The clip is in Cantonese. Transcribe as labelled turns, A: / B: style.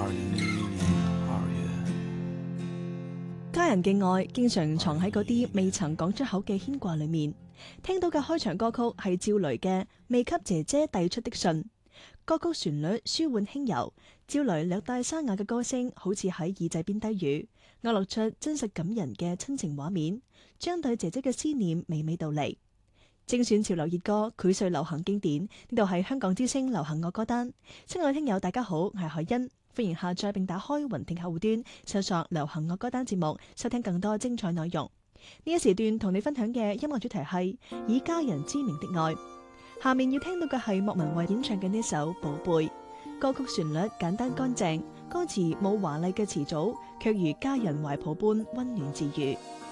A: 家人嘅愛經常藏喺嗰啲未曾講出口嘅牽掛裏面。聽到嘅開場歌曲係趙雷嘅《未給姐姐遞出的信》，歌曲旋律舒緩輕柔，趙雷略帶沙啞嘅歌聲好似喺耳仔邊低語，勾勒出真實感人嘅親情畫面，將對姐姐嘅思念娓娓道嚟。精選潮流熱歌，膾碎流行經典，呢度係香港之聲流行樂歌單。親愛聽友大家好，我係海欣，歡迎下載並打開雲聽客戶端，搜索流行樂歌單節目，收聽更多精彩內容。呢一時段同你分享嘅音樂主題係以家人之名的愛。下面要聽到嘅係莫文蔚演唱嘅呢首《寶貝》，歌曲旋律簡單乾淨，歌詞冇華麗嘅詞組，卻如家人懷抱般溫暖治癒。